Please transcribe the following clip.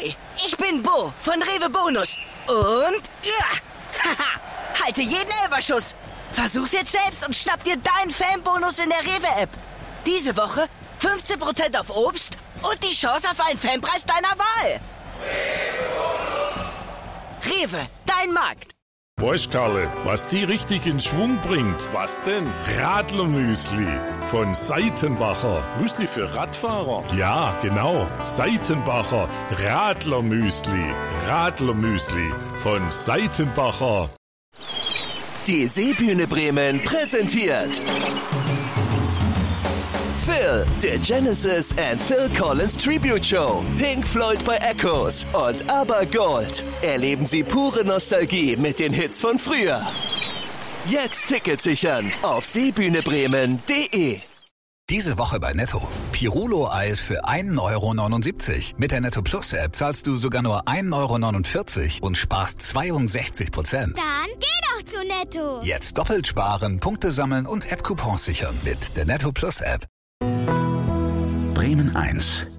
Ahoi, ich bin Bo von Rewe Bonus. Und, haha, halte jeden Elferschuss. Versuch's jetzt selbst und schnapp dir deinen Fanbonus in der Rewe-App. Diese Woche 15% auf Obst und die Chance auf einen Fanpreis deiner Wahl. Rewe, dein Markt. Weißt, Karle, was die richtig in Schwung bringt? Was denn? Radlermüsli von Seitenbacher. Müsli für Radfahrer? Ja, genau. Seitenbacher Radlermüsli. Radlermüsli von Seitenbacher. Die Seebühne Bremen präsentiert Phil, der Genesis and Phil Collins Tribute Show. Pink Floyd bei Echoes und Aber Gold. Erleben Sie pure Nostalgie mit den Hits von früher. Jetzt Tickets sichern auf seebühnebremen.de. Diese Woche bei Netto. Pirulo-Eis für 1,79 €. Mit der Netto Plus App zahlst du sogar nur 1,49 € und sparst 62%. Dann geh doch zu Netto. Jetzt doppelt sparen, Punkte sammeln und App-Coupons sichern mit der Netto Plus App. Bremen 1.